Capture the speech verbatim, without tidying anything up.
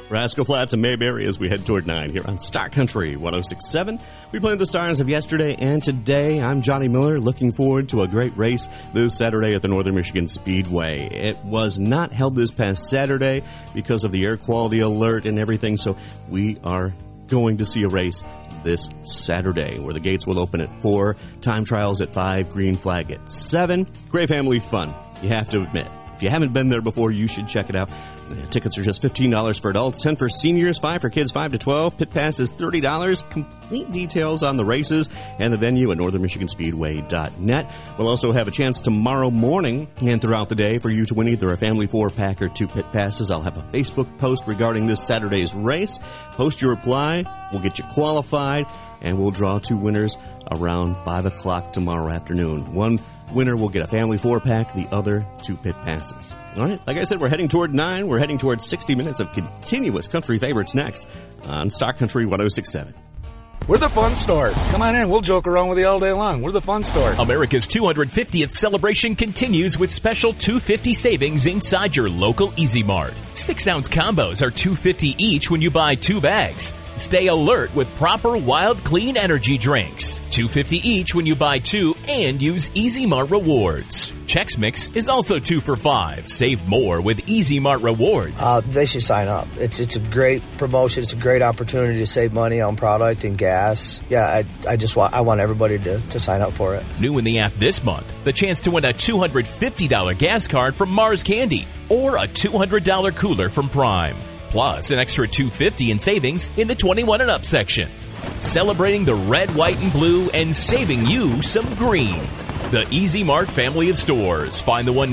Rascal Flats and Mayberry as we head toward nine here on Star Country one oh six point seven. We played the stars of yesterday and today. I'm Johnny Miller, looking forward to a great race this Saturday at the Northern Michigan Speedway. It was not held this past Saturday because of the air quality alert and everything, so we are going to see a race this Saturday where the gates will open at four, time trials at five, green flag at seven. Great family fun, you have to admit. If you haven't been there before, you should check it out. Uh, tickets are just fifteen dollars for adults, ten dollars for seniors, five dollars for kids five to twelve. Pit pass is thirty dollars. Complete details on the races and the venue at northern michigan speedway dot net. We'll also have a chance tomorrow morning and throughout the day for you to win either a family four-pack or two pit passes. I'll have a Facebook post regarding this Saturday's race. Post your reply. We'll get you qualified, and we'll draw two winners around five o'clock tomorrow afternoon. One winner will get a family four-pack, the other two pit passes. All right, like I said, we're heading toward nine. We're heading toward sixty minutes of continuous country favorites next on Star Country one oh six point seven. We're the fun store. Come on in. We'll joke around with you all day long. We're the fun store. America's two hundred fiftieth celebration continues with special two hundred fifty dollars savings inside your local Easy Mart. Six-ounce combos are two hundred fifty dollars each when you buy two bags. Stay alert with proper Wild Clean energy drinks. two hundred fifty dollars each when you buy two and use Easy Mart Rewards. Chex Mix is also two for five. Save more with Easy Mart Rewards. Uh, they should sign up. It's it's a great promotion. It's a great opportunity to save money on product and gas. Yeah, I I just want I want everybody to, to sign up for it. New in the app this month, the chance to win a two hundred fifty dollars gas card from Mars Candy or a two hundred dollars cooler from Prime. Plus an extra two hundred fifty dollars in savings in the twenty-one and up section. Celebrating the red, white, and blue and saving you some green. The Easy Mart family of stores. Find the one